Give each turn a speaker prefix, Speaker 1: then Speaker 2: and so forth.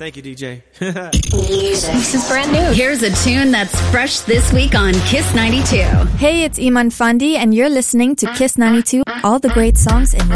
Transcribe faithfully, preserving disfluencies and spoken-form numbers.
Speaker 1: Thank you, D J.
Speaker 2: Music. This is brand new.
Speaker 3: Here's a tune that's fresh this week on Kiss ninety-two.
Speaker 4: Hey, it's Iman Fandi, and you're listening to Kiss ninety-two, all the great songs in